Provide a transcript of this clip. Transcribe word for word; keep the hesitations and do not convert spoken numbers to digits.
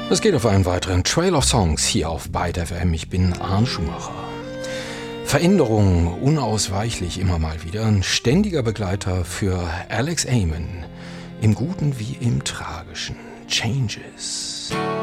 Es geht auf einen weiteren Trail of Songs hier auf Byte F M. Ich bin Arndt Schumacher. Veränderungen unausweichlich immer mal wieder. Ein ständiger Begleiter für Alex Amen. Im Guten wie im Tragischen. Changes.